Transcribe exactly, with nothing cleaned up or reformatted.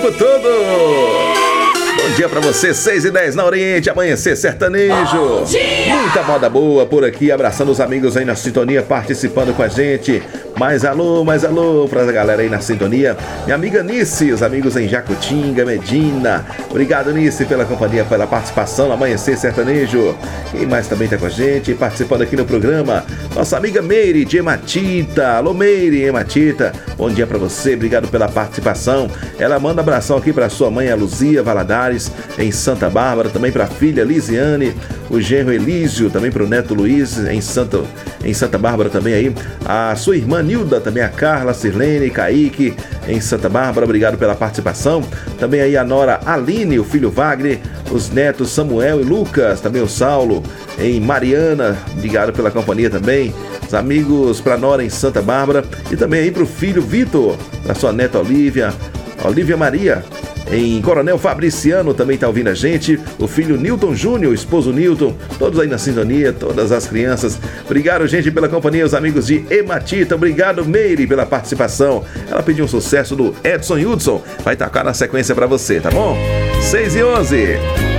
Tudo! Bom dia pra você, seis e dez na Oriente, Amanhecer Sertanejo. Muita moda boa por aqui, abraçando os amigos aí na sintonia, participando com a gente. Mais alô, mais alô pra galera aí na sintonia. Minha amiga Nice, os amigos em Jacutinga, Medina. Obrigado, Nice, pela companhia, pela participação no Amanhecer Sertanejo. Quem mais também tá com a gente, participando aqui no programa? Nossa amiga Meire de Ematita. Alô, Meire, Ematita. Bom dia pra você, obrigado pela participação. Ela manda abração aqui pra sua mãe, a Luzia Valadares, em Santa Bárbara. Também pra filha Lisiane, o genro Elísio, também pro neto Luiz, em Santa, em Santa Bárbara também aí. A sua irmã Nilda, também a Carla, Sirlene, Kaique, em Santa Bárbara, obrigado pela participação. Também aí a nora Aline, o filho Wagner, os netos Samuel e Lucas, também o Saulo, em Mariana, obrigado pela companhia também. Os amigos pra nora em Santa Bárbara e também aí pro filho Vitor, pra sua neta Olívia, Olívia Maria, em Coronel Fabriciano também tá ouvindo a gente. O filho Newton Júnior, o esposo Newton, todos aí na sintonia, todas as crianças. Obrigado, gente, pela companhia, os amigos de Ematita. Obrigado, Meire, pela participação. Ela pediu um sucesso do Edson Hudson. Vai tocar na sequência pra você, tá bom? seis e onze.